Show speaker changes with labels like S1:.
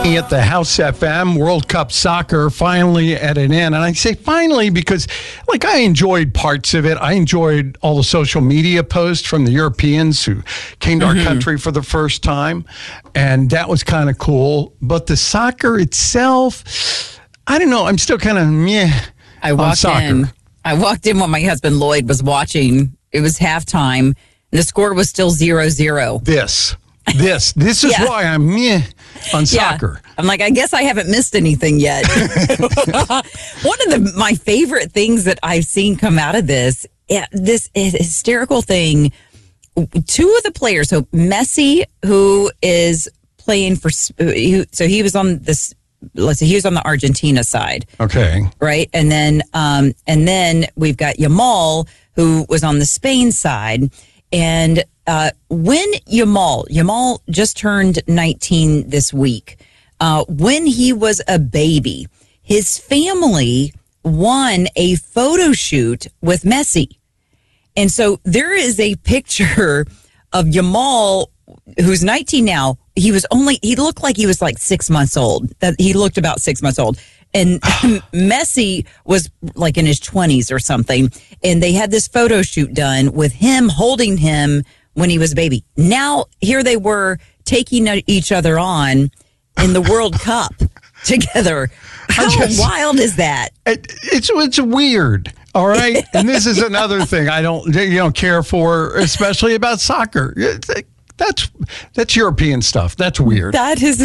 S1: At the House FM, World Cup soccer finally at an end. And I say finally because, I enjoyed parts of it. I enjoyed all the social media posts from the Europeans who came to our country for the first time. And that was kind of cool. But the soccer itself, I don't know. I'm still kind of meh on soccer.
S2: I walked in when my husband Lloyd was watching. It was halftime. And the score was still 0-0.
S1: This is why I'm meh on soccer.
S2: I'm like, I guess I haven't missed anything yet. One of my favorite things that I've seen come out of this hysterical thing, two of the players, so Messi, who is playing for, so he was on this, he was on the Argentina side.
S1: Okay.
S2: Right. And then we've got Yamal, who was on the Spain side. And when Yamal just turned 19 this week, when he was a baby, his family won a photo shoot with Messi. And so there is a picture of Yamal, who's 19 now. He looked like he was like 6 months old. He looked about 6 months old. And Messi was like in his 20s or something. And they had this photo shoot done with him holding him when he was a baby. Now, here they were taking each other on in the World Cup together. How wild is that?
S1: It's weird. All right. And this is another thing I don't care for, especially about soccer. That's European stuff. That's weird.
S2: That is